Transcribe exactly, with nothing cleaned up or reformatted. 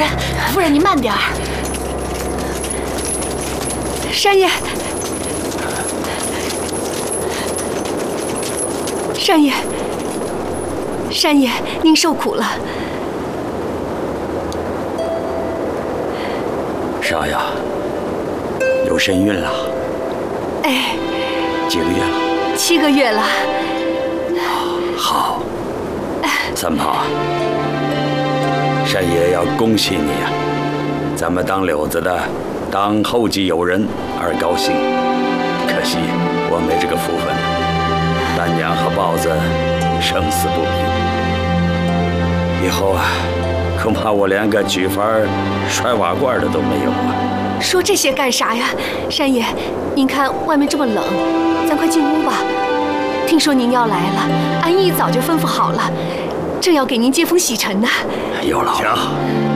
人，夫人您慢点儿。山爷，山爷，山爷，您受苦了。 少爷，有身孕了。 哎， 几个月了？ 七个月了。 好，三胖，山爷要恭喜你啊！咱们当柳子的，当后继有人而高兴。可惜我没这个福分，丹娘和豹子生死不明，以后啊，恐怕我连个举法摔瓦罐的都没有啊！ 说这些干啥呀，山爷？您看外面这么冷，咱快进屋吧。听说您要来了，安姨早就吩咐好了，正要给您接风洗尘呢。 有劳了。